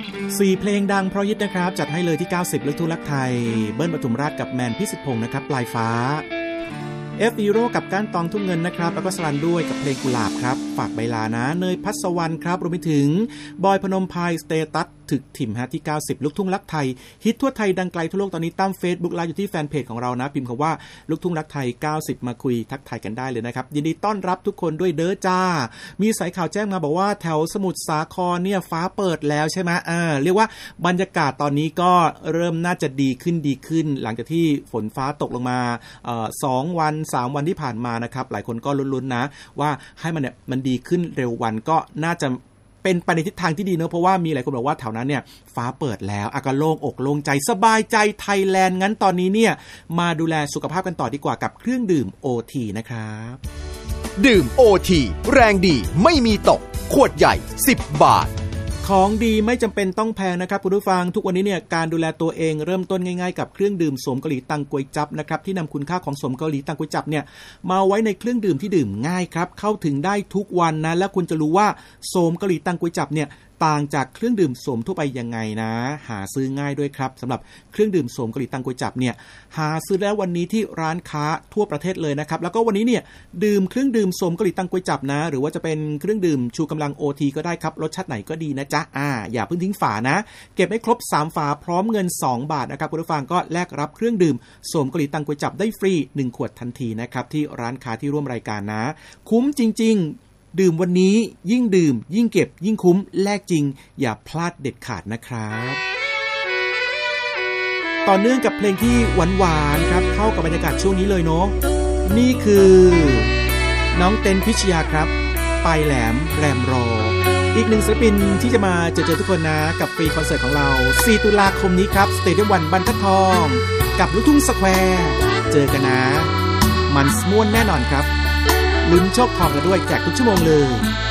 4 เพลงดังเพราะฮิตนะครับจัดให้เลยที่90ลูกทุ่งรักไทยเบิ้ลปทุมราชกับแมนพิสิทธิ์พงศ์นะครับปลายฟ้าF Hero กับก้านตองทุ่งเงินนะครับแล้วก็สลันด้วยกับเพลงกุหลาบครับฝากใบลานะเนยพัสวรรณครับรวมไปถึงบอยพนมไพรสเตตัสถึกถิ่มที่90ลูกทุ่งรักไทยฮิตทั่วไทยดังไกลทั่วโลกตอนนี้ตั้ม Facebook ไลฟ์อยู่ที่แฟนเพจของเรานะพิมพ์คำว่าลูกทุ่งรักไทย90มาคุยทักทายกันได้เลยนะครับยินดีต้อนรับทุกคนด้วยเด้อจ้ามีสายข่าวแจ้งมาบอกว่าแถวสมุทรสาครเนี่ยฟ้าเปิดแล้วใช่ไหมเรียกว่าบรรยากาศตอนนี้ก็เริ่มน่าจะดีขึ้นหลังจากที่ฝนฟ้าตกลงมา2 วัน 3 วันที่ผ่านมานะครับหลายคนก็ลุ้นๆนะว่าให้มันดีขึ้นเร็ววันก็น่าจะเป็นไปในทิศทางที่ดีเนอะเพราะว่ามีหลายคนบอกว่าแถวนั้นเนี่ยฟ้าเปิดแล้วก็โล่งอกโล่งใจสบายใจไทยแลนด์งั้นตอนนี้เนี่ยมาดูแลสุขภาพกันต่อดีกว่ากับเครื่องดื่ม OT นะครับดื่ม OT แรงดีไม่มีตกขวดใหญ่10 บาทของดีไม่จำเป็นต้องแพงนะครับคุณผู้ฟังทุกวันนี้เนี่ยการดูแลตัวเองเริ่มต้นง่ายๆกับเครื่องดื่มโสมเกาหลีตังกวยจับนะครับที่นำคุณค่าของโสมเกาหลีตังกวยจับเนี่ยมาไว้ในเครื่องดื่มที่ดื่มง่ายครับเข้าถึงได้ทุกวันนะและคุณจะรู้ว่าโสมเกาหลีตังกวยจับเนี่ยต่างจากเครื่องดื่มโสมทั่วไปยังไงนะหาซื้อง่ายด้วยครับสำหรับเครื่องดื่มโสมเกาหลีตังกวยจับเนี่ยหาซื้อแล้ววันนี้ที่ร้านค้าทั่วประเทศเลยนะครับแล้วก็วันนี้เนี่ยดื่มเครื่องดื่มโสมเกาหลีตังกวยจับนะหรือว่าจะเป็นเครื่องดื่มชูกำลัง OT ก็ได้ครับรสชาติไหนก็ดีนะจ๊ะอย่าเพิ่งทิ้งฝานะเก็บให้ครบ3ฝาพร้อมเงิน2บาทนะครับคุณผู้ฟังก็แลกรับเครื่องดื่มโสมเกาหลีตังกวยจับได้ฟรี1ขวดทันทีนะครับที่ร้านค้าที่ร่วมรายการนะคุ้มจริงๆดื่มวันนี้ยิ่งดื่มยิ่งเก็บยิ่งคุ้มแลกจริงอย่าพลาดเด็ดขาดนะครับต่อเนื่องกับเพลงที่หวานๆครับเข้ากับบรรยากาศช่วงนี้เลยเนาะนี่คือน้องเต้นพิชยาครับปลายแหลมแรมรออีกหนึ่งศิลปินที่จะมาเจอทุกคนนะกับฟรีคอนเสิร์ตของเรา4 ตุลาคมนี้ครับสเตเดียม1บรรทัดทองกับลูกทุ่งสแควร์เจอกันนะมันม่วนแน่นอนครับลุ้นโชคทองกันด้วยแจกทุกชั่วโมงเลย